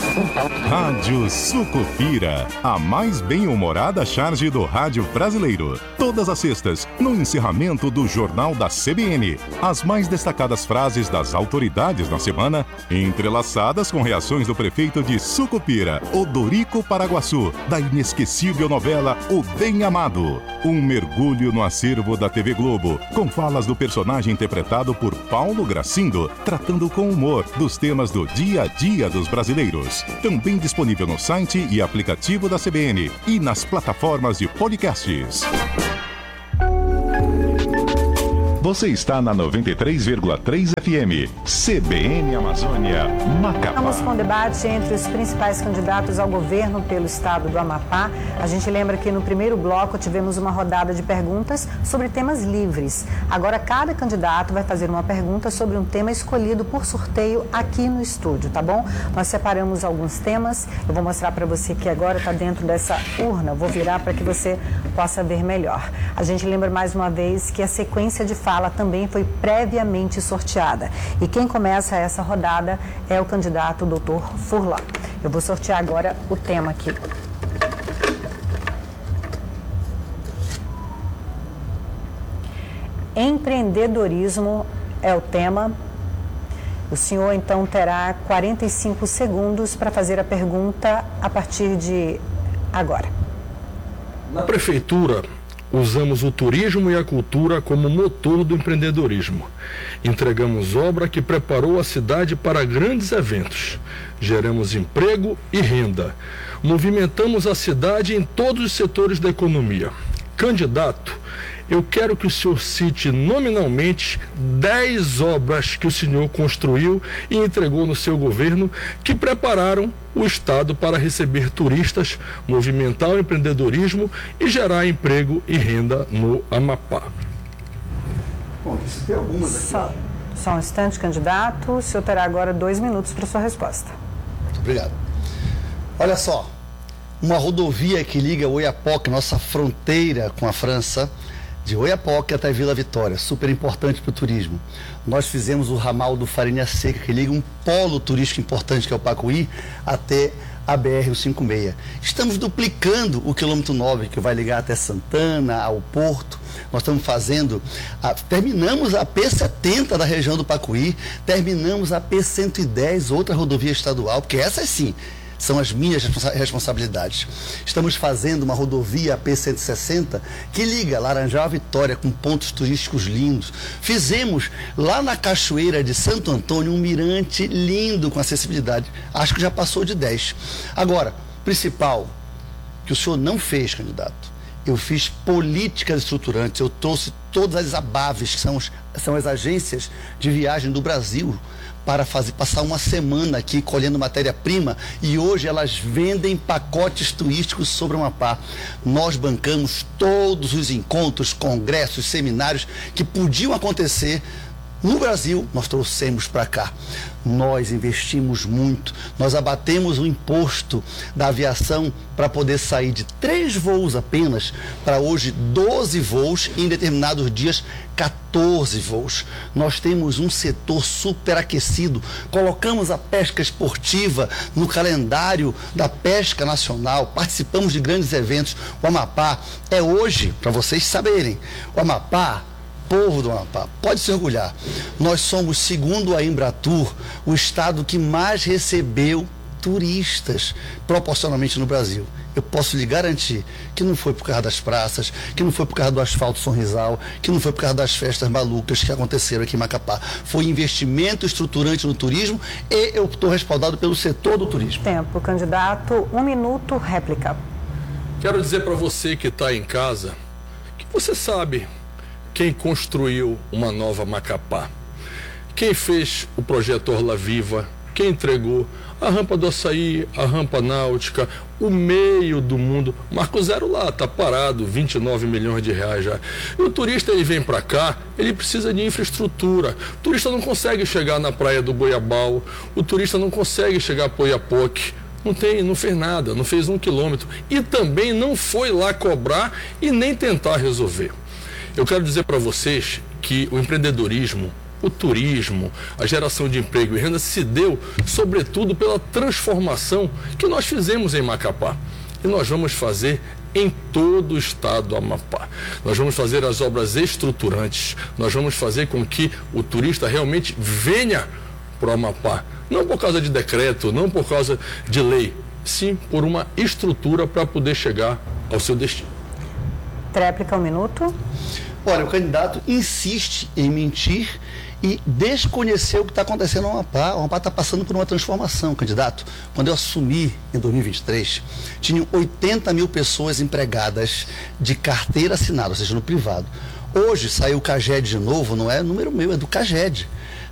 Rádio Sucupira, a mais bem-humorada charge do rádio brasileiro. Todas as sextas, no encerramento do Jornal da CBN, as mais destacadas frases das autoridades na semana, entrelaçadas com reações do prefeito de Sucupira, Odorico Paraguaçu, da inesquecível novela O Bem Amado. Um mergulho no acervo da TV Globo, com falas do personagem interpretado por Paulo Gracindo, tratando com humor dos temas do dia a dia dos brasileiros. Também disponível no site e aplicativo da CBN e nas plataformas de podcasts. Você está na 93,3 FM, CBN Amazônia, Macapá. Estamos com o debate entre os principais candidatos ao governo pelo estado do Amapá. A gente lembra que no primeiro bloco tivemos uma rodada de perguntas sobre temas livres. Agora cada candidato vai fazer uma pergunta sobre um tema escolhido por sorteio aqui no estúdio, tá bom? Nós separamos alguns temas. Eu vou mostrar para você que agora está dentro dessa urna. Eu vou virar para que você possa ver melhor. A gente lembra mais uma vez que a sequência de fala também foi previamente sorteada. E quem começa essa rodada é o candidato Dr. Furlan. Eu vou sortear agora o tema aqui. Empreendedorismo é o tema. O senhor então terá 45 segundos para fazer a pergunta a partir de agora. Na prefeitura, usamos o turismo e a cultura como motor do empreendedorismo. Entregamos obra que preparou a cidade para grandes eventos. Geramos emprego e renda. Movimentamos a cidade em todos os setores da economia. Candidato, eu quero que o senhor cite nominalmente 10 obras que o senhor construiu e entregou no seu governo que prepararam o Estado para receber turistas, movimentar o empreendedorismo e gerar emprego e renda no Amapá. Bom, isso tem algumas aqui. Só um instante, candidato. O senhor terá agora 2 minutos para sua resposta. Muito obrigado. Olha só, uma rodovia que liga Oiapoque, nossa fronteira com a França, de Oiapoque até Vila Vitória, super importante para o turismo. Nós fizemos o ramal do Farinha Seca, que liga um polo turístico importante, que é o Pacuí, até a BR-156. Estamos duplicando o quilômetro 9, que vai ligar até Santana, ao Porto. Nós estamos fazendo, terminamos a P70 da região do Pacuí, terminamos a P110, outra rodovia estadual, porque essas sim são as minhas responsabilidades. Estamos fazendo uma rodovia P160 que liga Laranjal a Vitória com pontos turísticos lindos. Fizemos lá na Cachoeira de Santo Antônio um mirante lindo com acessibilidade. Acho que já passou de 10. Agora, principal, que o senhor não fez, candidato. Eu fiz políticas estruturantes, eu trouxe todas as ABAVs, que são as agências de viagem do Brasil, para passar uma semana aqui colhendo matéria-prima, e hoje elas vendem pacotes turísticos sobre o Amapá. Nós bancamos todos os encontros, congressos, seminários que podiam acontecer no Brasil, nós trouxemos para cá. Nós investimos muito, nós abatemos o imposto da aviação para poder sair de 3 voos apenas para hoje 12 voos e em determinados dias 14 voos. Nós temos um setor superaquecido, colocamos a pesca esportiva no calendário da pesca nacional, participamos de grandes eventos. O Amapá é hoje, para vocês saberem, o Amapá, povo do Amapá, pode se orgulhar. Nós somos, segundo a Embratur, o estado que mais recebeu turistas proporcionalmente no Brasil. Eu posso lhe garantir que não foi por causa das praças, que não foi por causa do asfalto Sorrisal, que não foi por causa das festas malucas que aconteceram aqui em Macapá. Foi investimento estruturante no turismo e eu estou respaldado pelo setor do turismo. Tempo, candidato. 1 minuto, réplica. Quero dizer para você que está em casa que você sabe quem construiu uma nova Macapá, quem fez o projeto Orla Viva, quem entregou a rampa do Açaí, a rampa náutica, o meio do mundo. Marco Zero lá, está parado, 29 milhões de reais já. E o turista, ele vem para cá, ele precisa de infraestrutura. O turista não consegue chegar na praia do Goiabal, o turista não consegue chegar para Oiapoque. Não fez nada, não fez 1 quilômetro. E também não foi lá cobrar e nem tentar resolver. Eu quero dizer para vocês que o empreendedorismo o turismo, a geração de emprego e renda se deu, sobretudo, pela transformação que nós fizemos em Macapá. E nós vamos fazer em todo o estado do Amapá. Nós vamos fazer as obras estruturantes, nós vamos fazer com que o turista realmente venha para o Amapá. Não por causa de decreto, não por causa de lei, sim por uma estrutura para poder chegar ao seu destino. Tréplica, 1 minuto. Olha, o candidato insiste em mentir e desconhecer o que está acontecendo no Amapá. O Amapá está passando por uma transformação, candidato. Quando eu assumi em 2023, tinham 80 mil pessoas empregadas de carteira assinada, ou seja, no privado. Hoje saiu o CAGED de novo, não é número meu, é do CAGED.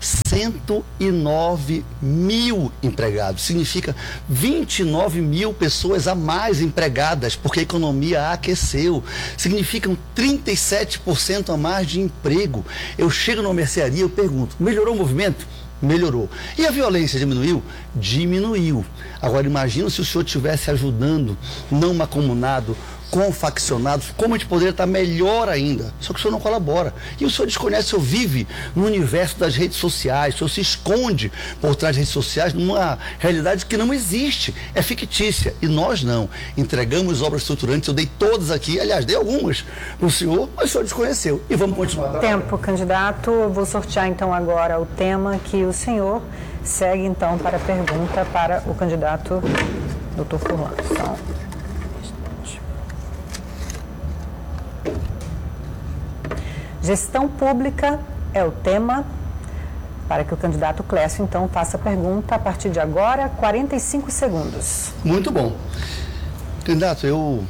109 mil empregados, significa 29 mil pessoas a mais empregadas, porque a economia aqueceu, significam 37% a mais de emprego. Eu chego numa mercearia, eu pergunto, melhorou o movimento? Melhorou. E a violência diminuiu? Diminuiu. Agora imagina se o senhor estivesse ajudando, não mancomunado, com faccionados, como a gente poderia estar melhor ainda. Só que o senhor não colabora. E o senhor desconhece, o senhor vive no universo das redes sociais, o senhor se esconde por trás das redes sociais numa realidade que não existe, é fictícia. E nós não. Entregamos obras estruturantes, eu dei todas aqui, aliás, dei algumas para o senhor, mas o senhor desconheceu. E vamos continuar. Tempo, candidato. Eu vou sortear então agora o tema que o senhor segue então para a pergunta para o candidato Dr. Furlan. Gestão pública é o tema para que o candidato Clécio, então, faça a pergunta a partir de agora, 45 segundos. Muito bom. Candidato, eu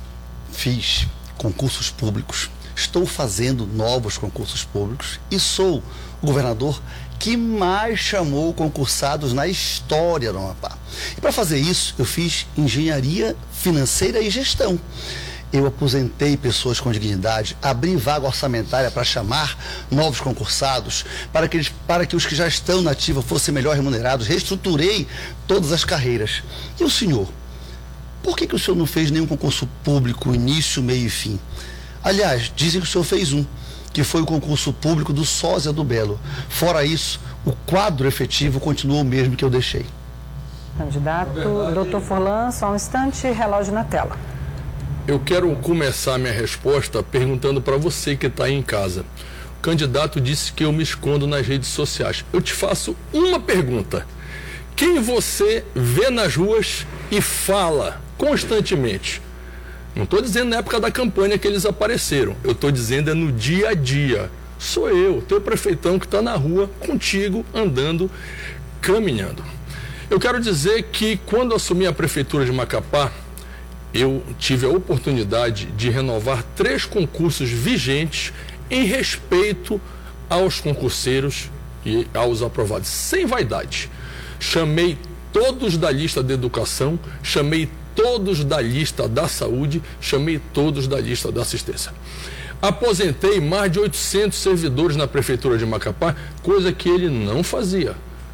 fiz concursos públicos, estou fazendo novos concursos públicos e sou o governador que mais chamou concursados na história do Amapá. E para fazer isso, eu fiz engenharia financeira e gestão. Eu aposentei pessoas com dignidade, abri vaga orçamentária para chamar novos concursados, para que os que já estão na ativa fossem melhor remunerados, reestruturei todas as carreiras. E o senhor? Por que o senhor não fez nenhum concurso público, início, meio e fim? Aliás, dizem que o senhor fez um, que foi o concurso público do Sósia do Belo. Fora isso, o quadro efetivo continua o mesmo que eu deixei. Candidato, Dr. Furlan, só um instante, relógio na tela. Eu quero começar minha resposta perguntando para você que está aí em casa. O candidato disse que eu me escondo nas redes sociais. Eu te faço uma pergunta. Quem você vê nas ruas e fala constantemente? Não estou dizendo na época da campanha que eles apareceram. Eu estou dizendo no dia a dia. Sou eu, teu prefeitão que está na rua contigo, andando, caminhando. Eu quero dizer que quando assumi a prefeitura de Macapá, eu tive a oportunidade de renovar 3 concursos vigentes em respeito aos concurseiros e aos aprovados, sem vaidade. Chamei todos da lista de educação, chamei todos da lista da saúde, chamei todos da lista da assistência. Aposentei mais de 800 servidores na prefeitura de Macapá, coisa que ele não fazia.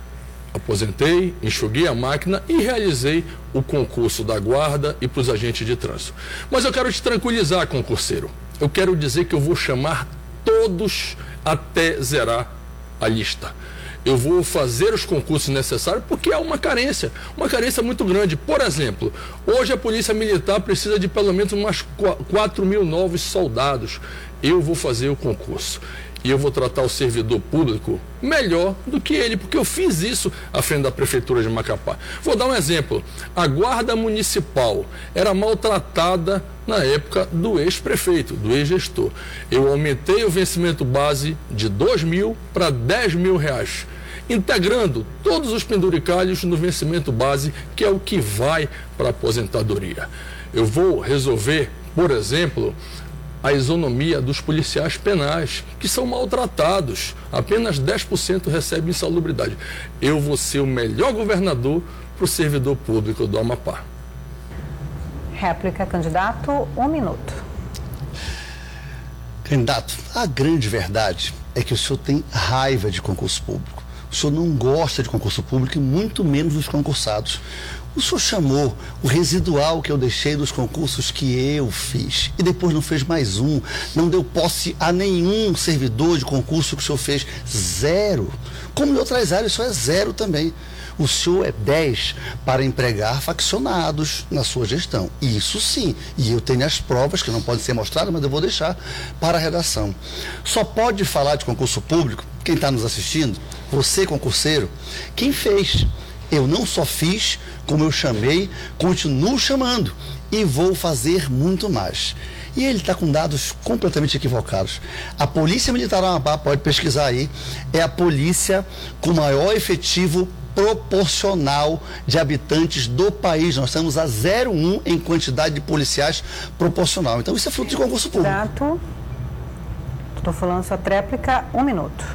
Aposentei, enxuguei a máquina e realizei o concurso da guarda e para os agentes de trânsito. Mas eu quero te tranquilizar, concurseiro. Eu quero dizer que eu vou chamar todos até zerar a lista. Eu vou fazer os concursos necessários porque há uma carência muito grande. Por exemplo, hoje a Polícia Militar precisa de pelo menos umas 4 mil novos soldados. Eu vou fazer o concurso. E eu vou tratar o servidor público melhor do que ele, porque eu fiz isso à frente da Prefeitura de Macapá. Vou dar um exemplo. A Guarda Municipal era maltratada na época do ex-prefeito, do ex-gestor. Eu aumentei o vencimento base de 2 mil para 10 mil reais, integrando todos os penduricalhos no vencimento base, que é o que vai para a aposentadoria. Eu vou resolver, por exemplo, a isonomia dos policiais penais, que são maltratados. Apenas 10% recebem insalubridade. Eu vou ser o melhor governador para o servidor público do Amapá. Réplica, candidato, 1 minuto. Candidato, a grande verdade é que o senhor tem raiva de concurso público. O O senhor não gosta de concurso público e muito menos dos concursados. O senhor chamou o residual que eu deixei dos concursos que eu fiz e depois não fez mais um, não deu posse a nenhum servidor de concurso que o senhor fez, 0. Como em outras áreas, isso é 0 também. O senhor é 10 para empregar faccionados na sua gestão. Isso sim. E eu tenho as provas, que não podem ser mostradas, mas eu vou deixar para a redação. Só pode falar de concurso público, quem está nos assistindo, você concurseiro, quem fez. Eu não só fiz, como eu chamei, continuo chamando e vou fazer muito mais. E ele está com dados completamente equivocados. A Polícia Militar do Amapá, pode pesquisar aí, é a polícia com maior efetivo proporcional de habitantes do país. Nós estamos a 0,1 em quantidade de policiais proporcional. Então isso é fruto de concurso público. Exato. Estou falando sua tréplica, 1 minuto.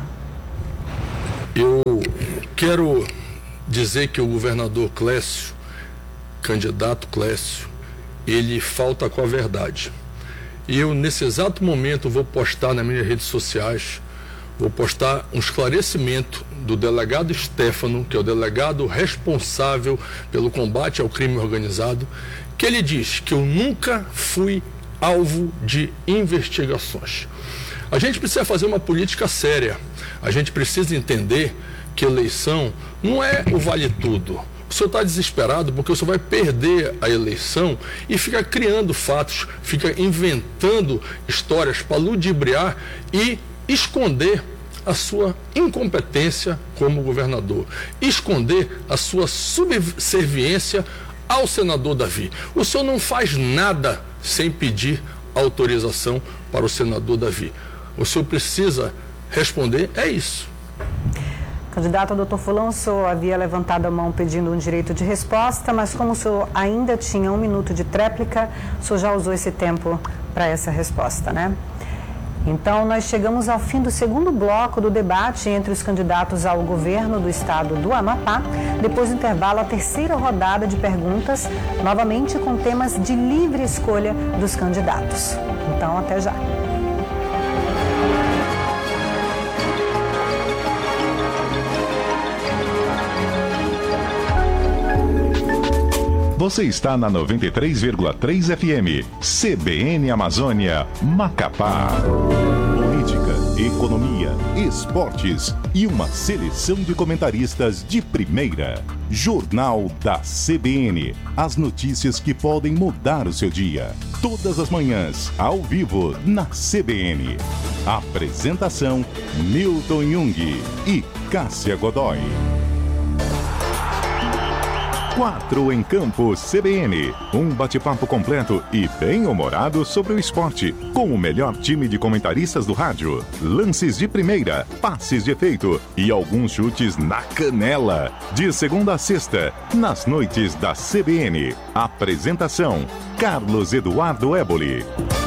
Eu quero dizer que o governador Clécio, candidato Clécio, ele falta com a verdade. E eu, nesse exato momento, vou postar nas minhas redes sociais, vou postar um esclarecimento do delegado Stefano, que é o delegado responsável pelo combate ao crime organizado, que ele diz que eu nunca fui alvo de investigações. A gente precisa fazer uma política séria. A gente precisa entender que eleição não é o vale tudo. O senhor está desesperado porque o senhor vai perder a eleição e fica criando fatos, fica inventando histórias para ludibriar e esconder a sua incompetência como governador, esconder a sua subserviência ao senador Davi. O senhor não faz nada sem pedir autorização para o senador Davi. O senhor precisa responder, é isso. Candidato Dr. Fulão, o senhor havia levantado a mão pedindo um direito de resposta, mas como o senhor ainda tinha 1 minuto de tréplica, o senhor já usou esse tempo para essa resposta, né? Então, nós chegamos ao fim do segundo bloco do debate entre os candidatos ao governo do estado do Amapá. Depois do intervalo, a terceira rodada de perguntas, novamente com temas de livre escolha dos candidatos. Então, até já. Você está na 93,3 FM, CBN Amazônia, Macapá. Política, economia, esportes e uma seleção de comentaristas de primeira. Jornal da CBN. As notícias que podem mudar o seu dia. Todas as manhãs, ao vivo, na CBN. Apresentação, Milton Jung e Cássia Godoy. 4 em Campo CBN, um bate-papo completo e bem-humorado sobre o esporte, com o melhor time de comentaristas do rádio, lances de primeira, passes de efeito e alguns chutes na canela. De segunda a sexta, nas noites da CBN. Apresentação, Carlos Eduardo Éboli.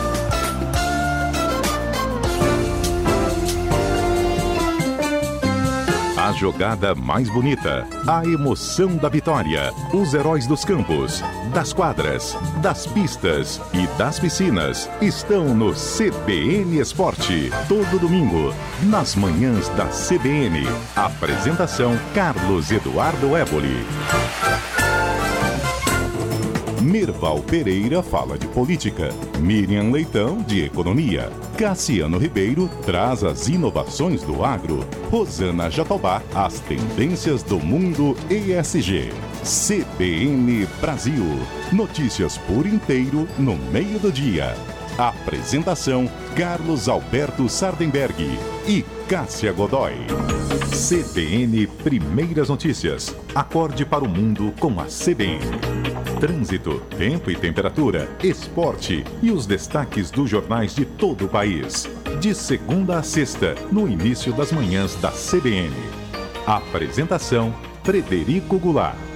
A jogada mais bonita, a emoção da vitória, os heróis dos campos, das quadras, das pistas e das piscinas estão no CBN Esporte. Todo domingo, nas manhãs da CBN. Apresentação, Carlos Eduardo Éboli. Mirval Pereira fala de política, Miriam Leitão de economia, Cassiano Ribeiro traz as inovações do agro, Rosana Jatobá as tendências do mundo ESG. CBN Brasil, notícias por inteiro no meio do dia. Apresentação, Carlos Alberto Sardenberg e Cássia Godoy. CBN Primeiras Notícias. Acorde para o mundo com a CBN. Trânsito, tempo e temperatura, esporte e os destaques dos jornais de todo o país. De segunda a sexta, no início das manhãs da CBN. Apresentação, Frederico Goulart.